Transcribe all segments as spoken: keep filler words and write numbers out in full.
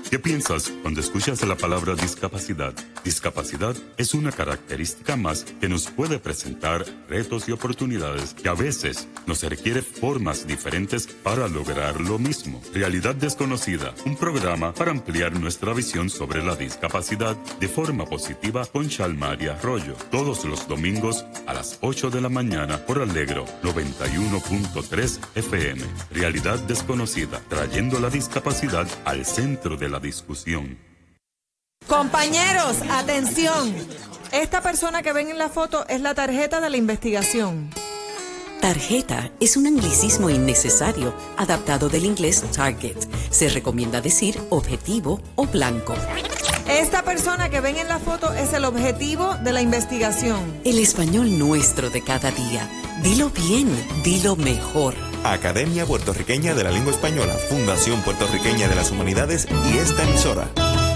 ¿Qué piensas cuando escuchas la palabra discapacidad? Discapacidad es una característica más que nos puede presentar retos y oportunidades que a veces nos requiere formas diferentes para lograr lo mismo. Realidad Desconocida, un programa para ampliar nuestra visión sobre la discapacidad de forma positiva con Chalmaria Arroyo. Todos los domingos a las ocho de la mañana por Alegro noventa y uno punto tres F M. Realidad Desconocida, trayendo la discapacidad al centro de la discusión. Compañeros, atención. Esta persona que ven en la foto es la tarjeta de la investigación. Tarjeta es un anglicismo innecesario, adaptado del inglés target. Se recomienda decir objetivo o blanco. Esta persona que ven en la foto es el objetivo de la investigación. El español nuestro de cada día. Dilo bien, dilo mejor. Academia Puertorriqueña de la Lengua Española, Fundación Puertorriqueña de las Humanidades y esta emisora.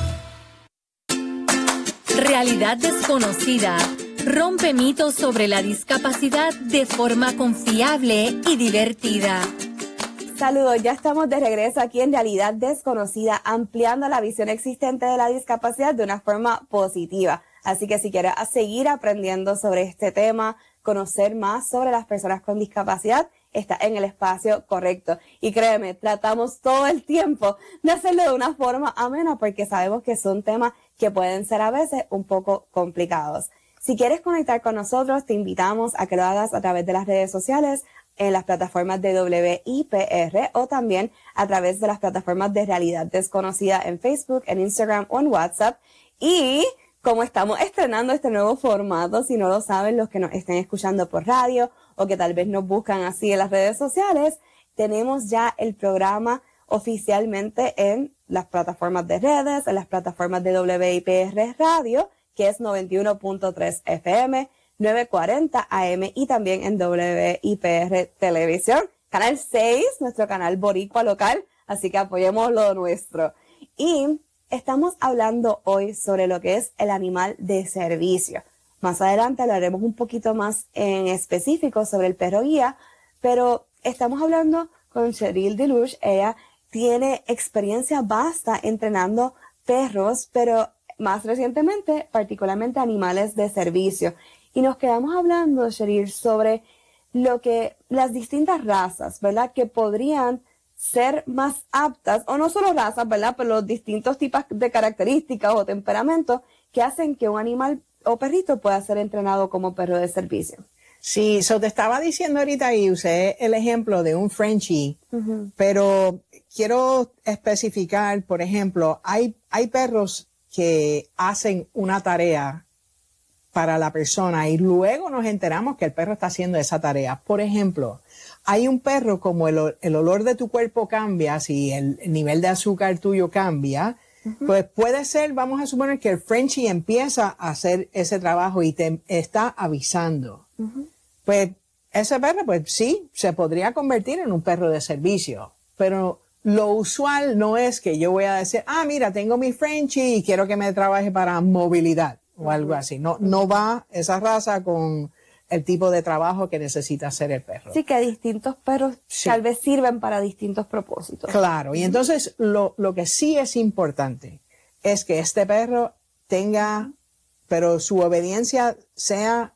Realidad Desconocida. Rompe mitos sobre la discapacidad de forma confiable y divertida. Saludos, ya estamos de regreso aquí en Realidad Desconocida, ampliando la visión existente de la discapacidad de una forma positiva. Así que si quieres seguir aprendiendo sobre este tema, conocer más sobre las personas con discapacidad, está en el espacio correcto. Y créeme, tratamos todo el tiempo de hacerlo de una forma amena porque sabemos que son temas que pueden ser a veces un poco complicados. Si quieres conectar con nosotros, te invitamos a que lo hagas a través de las redes sociales, en las plataformas de W I P R o también a través de las plataformas de Realidad Desconocida en Facebook, en Instagram o en WhatsApp. Y como estamos estrenando este nuevo formato, si no lo saben los que nos estén escuchando por radio o que tal vez nos buscan así en las redes sociales, tenemos ya el programa oficialmente en las plataformas de redes, en las plataformas de W I P R Radio, que es noventa y uno punto tres F M, novecientos cuarenta A M y también en W I P R Televisión, Canal seis, nuestro canal boricua local, así que apoyemos lo nuestro. Y estamos hablando hoy sobre lo que es el animal de servicio. Más adelante hablaremos un poquito más en específico sobre el perro guía, pero estamos hablando con Cheryl Deluge. Ella tiene experiencia vasta entrenando perros, pero más recientemente, particularmente animales de servicio. Y nos quedamos hablando, Cheryl, sobre lo que las distintas razas, ¿verdad?, que podrían ser más aptas, o no solo razas, ¿verdad?, pero los distintos tipos de características o temperamentos que hacen que un animal o perrito pueda ser entrenado como perro de servicio. Sí, so te estaba diciendo ahorita y usé el ejemplo de un Frenchie, uh-huh. pero quiero especificar, por ejemplo, hay, hay perros que hacen una tarea para la persona y luego nos enteramos que el perro está haciendo esa tarea. Por ejemplo, hay un perro como el, el olor de tu cuerpo cambia, si el nivel de azúcar tuyo cambia, uh-huh. pues puede ser, vamos a suponer que el Frenchie empieza a hacer ese trabajo y te está avisando. Uh-huh. Pues ese perro, pues sí, se podría convertir en un perro de servicio, pero lo usual no es que yo voy a decir, ah, mira, tengo mi Frenchie y quiero que me trabaje para movilidad o algo así. No, no va esa raza con el tipo de trabajo que necesita hacer el perro. Sí, que distintos perros sí. tal vez sirven para distintos propósitos. Claro, y entonces lo, lo que sí es importante es que este perro tenga, pero su obediencia sea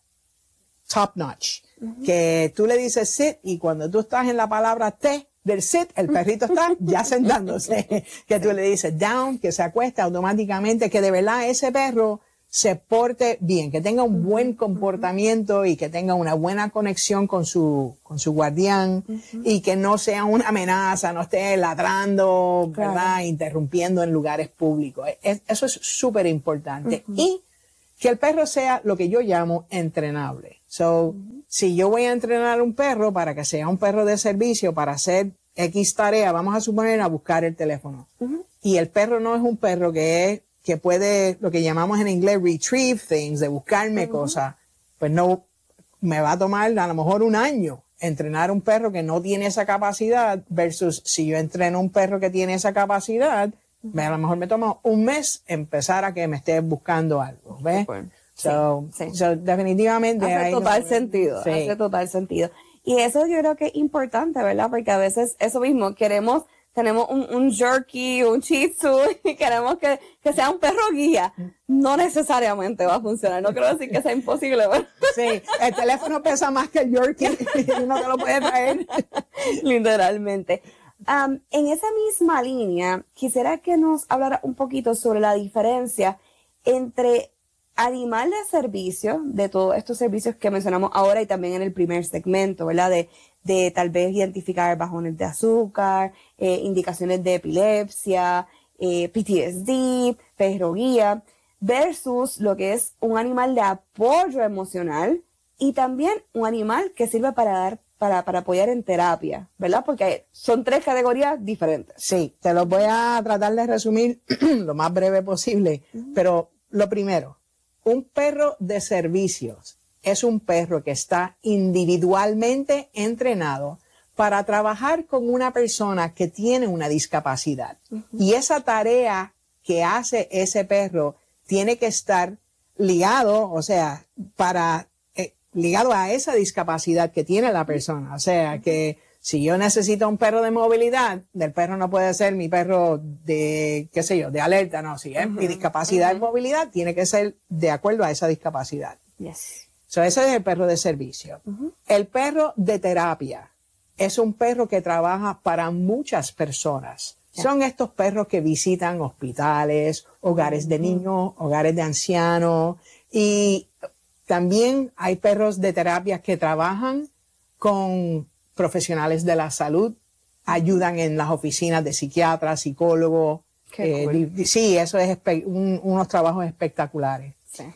top notch. Uh-huh. Que tú le dices sit y cuando tú estás en la palabra T del sit, el perrito está ya sentándose. Que tú le dices down, que se acuesta automáticamente, que de verdad ese perro se porte bien, que tenga un buen comportamiento y que tenga una buena conexión con su, con su guardián uh-huh. y que no sea una amenaza, no esté ladrando, claro. ¿verdad? Interrumpiendo en lugares públicos. Es, eso es súper importante. Uh-huh. Y que el perro sea lo que yo llamo entrenable. So, uh-huh. si yo voy a entrenar un perro para que sea un perro de servicio, para hacer X tarea, vamos a suponer a buscar el teléfono. Uh-huh. Y el perro no es un perro que es que puede, lo que llamamos en inglés, retrieve things, de buscarme uh-huh. cosas, pues no, me va a tomar a lo mejor un año entrenar un perro que no tiene esa capacidad versus si yo entreno un perro que tiene esa capacidad, uh-huh. me, a lo mejor me toma un mes empezar a que me esté buscando algo, ¿ves? Bueno, so, sí, sí. so, definitivamente. Hace total no, sentido, sí. hace total sentido. Y eso yo creo que es importante, ¿verdad? Porque a veces eso mismo, queremos tenemos un, un jerky, un shih tzu y queremos que, que sea un perro guía, no necesariamente va a funcionar. No quiero decir que sea imposible, ¿verdad? Sí, el teléfono pesa más que el jerky y no te lo puede traer. Literalmente. Um, en esa misma línea, quisiera que nos hablara un poquito sobre la diferencia entre animal de servicio, de todos estos servicios que mencionamos ahora y también en el primer segmento, ¿verdad? De, de tal vez identificar bajones de azúcar, eh, indicaciones de epilepsia, eh, P T S D, perro guía, versus lo que es un animal de apoyo emocional y también un animal que sirve para dar Para, para apoyar en terapia, ¿verdad? Porque son tres categorías diferentes. Sí, te lo voy a tratar de resumir lo más breve posible, uh-huh. Pero lo primero, un perro de servicios es un perro que está individualmente entrenado para trabajar con una persona que tiene una discapacidad. Uh-huh. Y esa tarea que hace ese perro tiene que estar ligado, o sea, para... ligado a esa discapacidad que tiene la persona. O sea, que si yo necesito un perro de movilidad, el perro no puede ser mi perro de, qué sé yo, de alerta, no. Si es uh-huh. mi discapacidad uh-huh. de movilidad, tiene que ser de acuerdo a esa discapacidad. Yes. So, ese es el perro de servicio. Uh-huh. El perro de terapia es un perro que trabaja para muchas personas. Yeah. Son estos perros que visitan hospitales, hogares uh-huh. de niños, hogares de ancianos, y también hay perros de terapia que trabajan con profesionales de la salud, ayudan en las oficinas de psiquiatras, psicólogos. Eh, cool. Sí, eso es espe- un, unos trabajos espectaculares. Sí.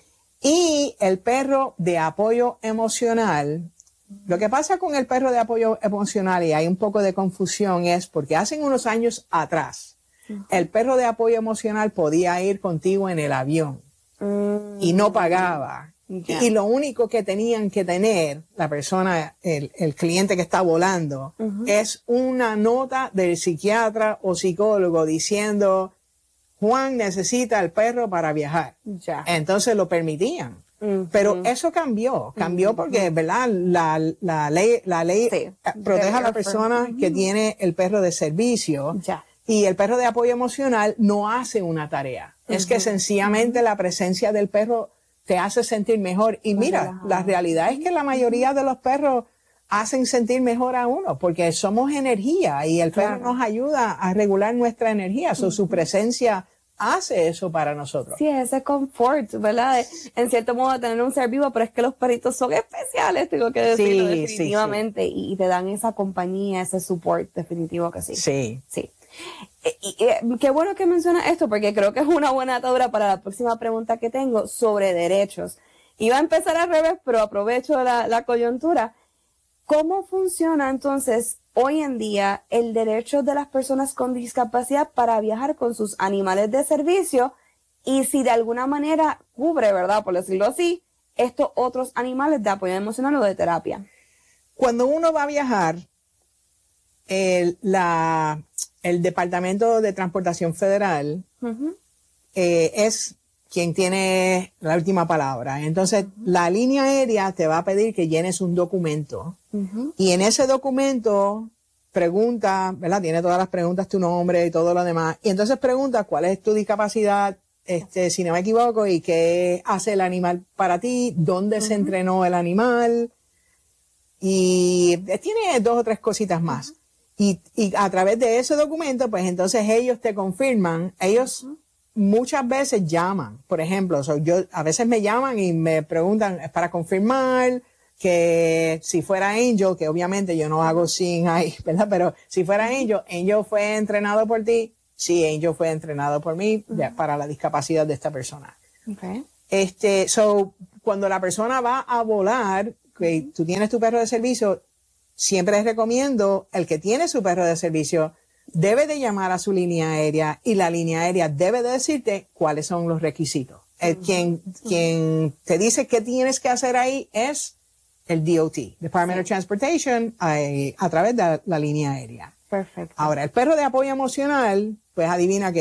Y el perro de apoyo emocional, lo que pasa con el perro de apoyo emocional, y hay un poco de confusión, es porque hace unos años atrás, uh-huh. el perro de apoyo emocional podía ir contigo en el avión uh-huh. y no pagaba. Yeah. Y lo único que tenían que tener la persona, el, el cliente que está volando, uh-huh. es una nota del psiquiatra o psicólogo diciendo, Juan necesita el perro para viajar. Yeah. Entonces lo permitían. Uh-huh. Pero eso cambió, cambió uh-huh. porque, ¿verdad? La, la ley, la ley sí. protege a la persona uh-huh. que tiene el perro de servicio. Yeah. Y el perro de apoyo emocional no hace una tarea. Uh-huh. Es que sencillamente uh-huh. la presencia del perro te hace sentir mejor. Y mira, la realidad es que la mayoría de los perros hacen sentir mejor a uno, porque somos energía y el perro claro. nos ayuda a regular nuestra energía. So, su presencia hace eso para nosotros. Sí, ese confort, ¿verdad? En cierto modo tener un ser vivo, pero es que los perritos son especiales, tengo que decirlo sí, definitivamente, sí, sí. Y te dan esa compañía, ese support, definitivo que sí. Sí. Sí. Y, y, y, qué bueno que mencionas esto, porque creo que es una buena atadura para la próxima pregunta que tengo sobre derechos. Iba a empezar al revés, pero aprovecho la, la coyuntura. ¿Cómo funciona entonces hoy en día el derecho de las personas con discapacidad para viajar con sus animales de servicio? Y si de alguna manera cubre, ¿verdad? Por decirlo así, estos otros animales de apoyo emocional o de terapia. Cuando uno va a viajar, el, la, el Departamento de Transportación Federal uh-huh. eh, es quien tiene la última palabra. Entonces, uh-huh. la línea aérea te va a pedir que llenes un documento. Uh-huh. Y en ese documento pregunta, ¿verdad? Tiene todas las preguntas, tu nombre y todo lo demás. Y entonces pregunta cuál es tu discapacidad, este, si no me equivoco, y qué hace el animal para ti, dónde uh-huh. se entrenó el animal. Y tiene dos o tres cositas más. Uh-huh. Y, y a través de ese documento, pues entonces ellos te confirman, ellos uh-huh. muchas veces llaman. Por ejemplo, so yo, a veces me llaman y me preguntan, es para confirmar que si fuera Angel, que obviamente yo no hago sin ahí, ¿verdad? Pero si fuera Angel, Angel fue entrenado por ti, sí, Angel fue entrenado por mí uh-huh. de, para la discapacidad de esta persona. Okay. Este, so, cuando la persona va a volar, que uh-huh. tú tienes tu perro de servicio, siempre les recomiendo, el que tiene su perro de servicio debe de llamar a su línea aérea y la línea aérea debe de decirte cuáles son los requisitos. El, uh-huh. quien, quien te dice qué tienes que hacer ahí es el D O T, Department sí. of Transportation, a, a través de la, la línea aérea. Perfecto. Ahora, el perro de apoyo emocional, pues adivina qué.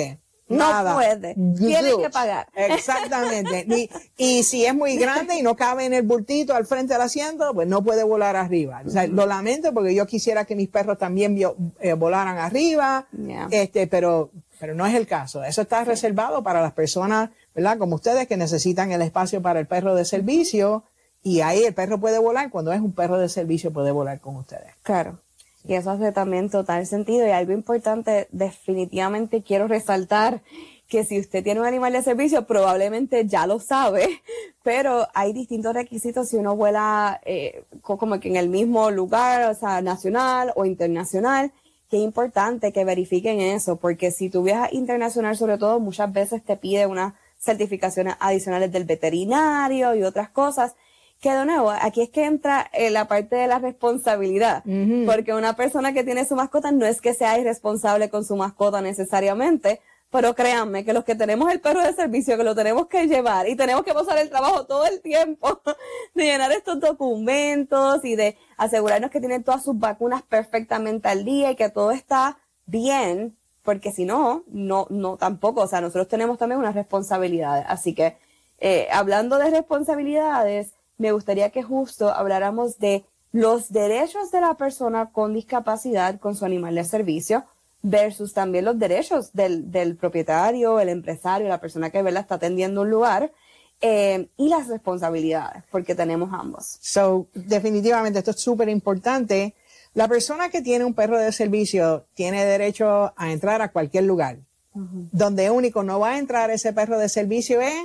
Nada. No puede. Tiene que pagar. Exactamente. Ni, y si es muy grande y no cabe en el bultito al frente del asiento, pues no puede volar arriba. O sea, lo lamento porque yo quisiera que mis perros también vio, eh, volaran arriba, Yeah. este, pero, pero no es el caso. Eso está reservado para las personas, ¿verdad? Como ustedes que necesitan el espacio para el perro de servicio, y ahí el perro puede volar. Cuando es un perro de servicio puede volar con ustedes. Claro. Y eso hace también total sentido. Y algo importante, definitivamente quiero resaltar que si usted tiene un animal de servicio, probablemente ya lo sabe, pero hay distintos requisitos si uno vuela eh, como que en el mismo lugar, o sea, nacional o internacional. Que es importante que verifiquen eso, porque si tú viajas internacional, sobre todo, muchas veces te pide unas certificaciones adicionales del veterinario y otras cosas. Que de nuevo, aquí es que entra eh, la parte de la responsabilidad, Ujú. porque una persona que tiene su mascota no es que sea irresponsable con su mascota necesariamente, pero créanme que los que tenemos el perro de servicio, que lo tenemos que llevar y tenemos que pasar el trabajo todo el tiempo de llenar estos documentos y de asegurarnos que tienen todas sus vacunas perfectamente al día y que todo está bien, porque si no, no, no tampoco, o sea, nosotros tenemos también unas responsabilidades, así que eh, hablando de responsabilidades, me gustaría que justo habláramos de los derechos de la persona con discapacidad con su animal de servicio versus también los derechos del, del propietario, el empresario, la persona que ¿verdad? Está atendiendo un lugar eh, y las responsabilidades, porque tenemos ambos. So, definitivamente esto es súper importante. La persona que tiene un perro de servicio tiene derecho a entrar a cualquier lugar. Uh-huh. Donde único no va a entrar ese perro de servicio es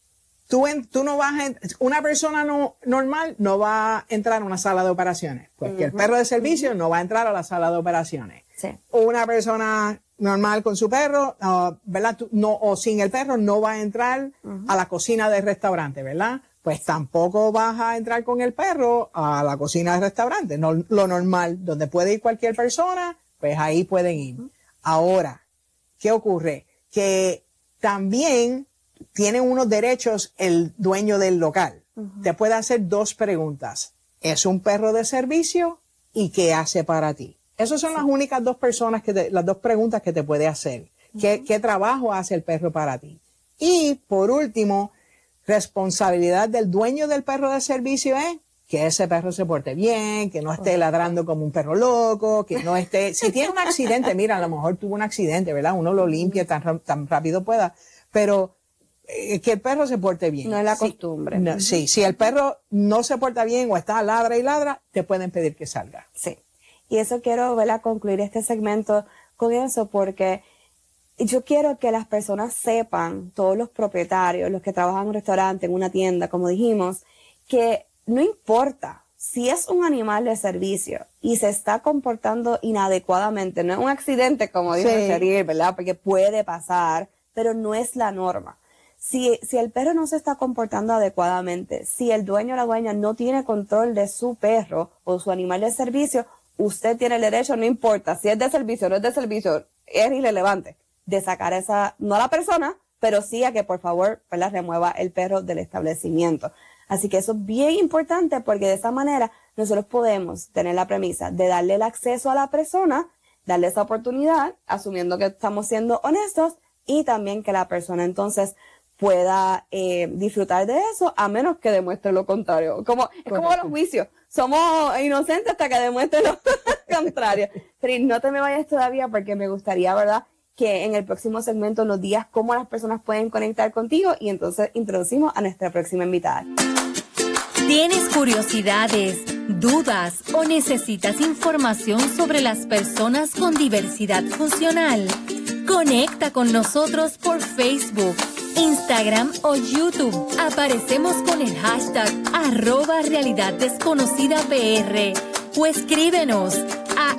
Tú, en, tú no vas a, una persona no, normal no va a entrar a una sala de operaciones. Pues uh-huh. que el perro de servicio uh-huh. no va a entrar a la sala de operaciones. Sí. Una persona normal con su perro, uh, ¿verdad? Tú, no, o sin el perro no va a entrar uh-huh. a la cocina del restaurante, ¿verdad? Pues tampoco vas a entrar con el perro a la cocina del restaurante. No, lo normal, donde puede ir cualquier persona, pues ahí pueden ir. Uh-huh. Ahora, ¿qué ocurre? Que también tiene unos derechos el dueño del local. Uh-huh. Te puede hacer dos preguntas. ¿Es un perro de servicio? ¿Y qué hace para ti? Esas son sí. las únicas dos personas que te, las dos preguntas que te puede hacer. Uh-huh. ¿Qué, ¿Qué trabajo hace el perro para ti? Y por último, responsabilidad del dueño del perro de servicio es que ese perro se porte bien, que no esté ladrando como un perro loco, que no esté, si tiene un accidente, mira, a lo mejor tuvo un accidente, ¿verdad? Uno lo limpia tan, tan rápido pueda, pero que el perro se porte bien. No es la sí, costumbre. No, sí, si el perro no se porta bien o está ladra y ladra, te pueden pedir que salga. Sí. Y eso quiero, ¿verdad? Concluir este segmento con eso porque yo quiero que las personas sepan, todos los propietarios, los que trabajan en un restaurante, en una tienda, como dijimos, que no importa si es un animal de servicio y se está comportando inadecuadamente, no es un accidente, como dijo sí. Cheryl, ¿verdad? Porque puede pasar, pero no es la norma. Si, si el perro no se está comportando adecuadamente, si el dueño o la dueña no tiene control de su perro o su animal de servicio, usted tiene el derecho, no importa si es de servicio o no es de servicio, es irrelevante, de sacar esa, no a la persona, pero sí a que por favor, ¿verdad? Remueva el perro del establecimiento. Así que eso es bien importante porque de esa manera nosotros podemos tener la premisa de darle el acceso a la persona, darle esa oportunidad, asumiendo que estamos siendo honestos y también que la persona entonces pueda eh, disfrutar de eso, a menos que demuestre lo contrario. Como, es como los juicios. Somos inocentes hasta que demuestre lo contrario. Pero no te me vayas todavía porque me gustaría, ¿verdad?, que en el próximo segmento nos digas cómo las personas pueden conectar contigo y entonces introducimos a nuestra próxima invitada. ¿Tienes curiosidades, dudas o necesitas información sobre las personas con diversidad funcional? Conecta con nosotros por Facebook, Instagram o YouTube. Aparecemos con el hashtag arroba Realidad Desconocida P R o escríbenos